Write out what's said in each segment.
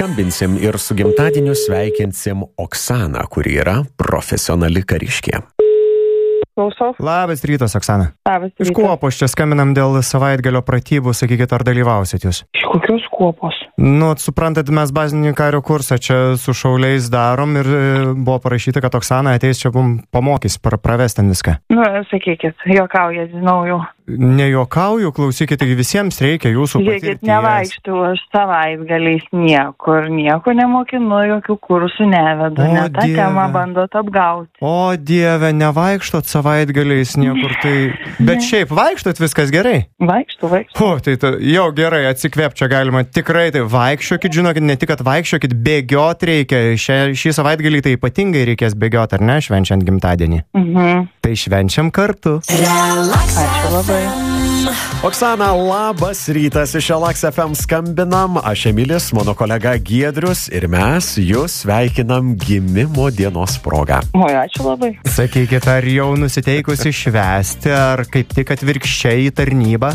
skambinsim ir su gimtadieniu sveikinsim Oksaną, kuri yra profesionali kariškė. Klausau. Labas rytas, Oksana. Labas rytas. Iš Kuopos čia skambinam dėl savaitgalio pratybų, sakykit, ar dalyvausit jūs? Iš kokios Kuopos? Suprantat, mes bazinį kario kursą čia su šauliais darom ir buvo parašyta, kad Oksana ateis čia pamokys, pravest ten viską. Sakykit, juokauja, žinau jau. Nejuokauju, klausykit, visiems reikia jūsų patirties. Žiūrėkit, nevaikštų aš savaitgaliais nieko nemokinu, jokių kursų nevedu, ne tą temą bandot apgauti. O Dieve, nevaikštot savaitgaliais niekur, tai... Bet šiaip, vaikštot viskas gerai? Vaikštų. Tai jau gerai, atsikvėp čia galima. Tikrai tai vaikščiokit, žinokit, ne tik, kad vaikščiokit, bėgiot reikia. Šį savaitgalį tai ypatingai reikės bėgiot, ar ne, švenčiant gimtadienį? Tai švenčiam kartu. Ačiū labai. Oksana, labas rytas, iš Relax FM skambinam, aš Emilis, mano kolega Giedrius ir mes jūs sveikinam gimimo dienos progą. Ačiū labai. Sakykit, ar jau nusiteikusi švęsti, ar kaip tik atvirkščiai į tarnybą?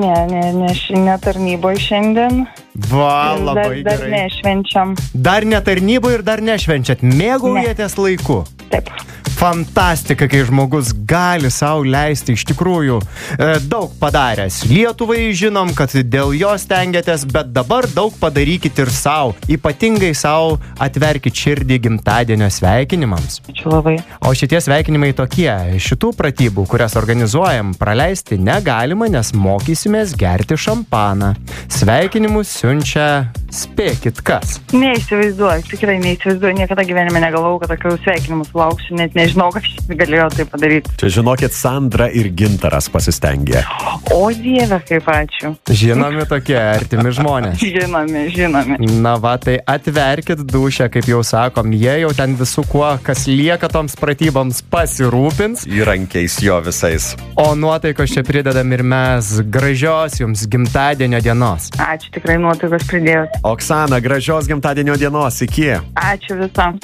Ne tarnyboje šiandien. Labai gerai. Dar nešvenčiam. Dar ne tarnyboje ir dar nešvenčiat, mėgaujatės laiku? Taip. Fantastika, kai žmogus gali sau leisti, iš tikrųjų daug padaręs. Lietuvai žinom, kad dėl jo stengiatės, bet dabar daug padarykit ir sau. Ypatingai sau atverkit širdį gimtadienio sveikinimams. Ačiū labai. O šitie sveikinimai tokie. Šitų pratybų, kurias organizuojam, praleisti negalima, nes mokysimės gerti šampaną. Sveikinimus siunčia, spėkit kas? Neįsivaizduoju, tikrai neįsivaizduoju. Niekada gyvenime negalvojau, kad tokių sveikinimus lauksiu, net nežinau, kad šis galėjo tai padaryti. Čia žinokit, Sandra ir Gintaras pasistengė. O Dieve, kaip ačiū. Žinomi tokie artimi žmonės. Žinomi. Na va, tai atverkit dušę, kaip jau sakom, jie jau ten visų kuo, kas lieka toms pratyboms, pasirūpins. Įrankiais jo visais. O nuotaikos čia pridedam ir mes. Gražios jums gimtadienio dienos. Ačiū, tikrai nuotaikos pridėjot. Oksana, gražios gimtadienio dienos, iki. Ačiū visam.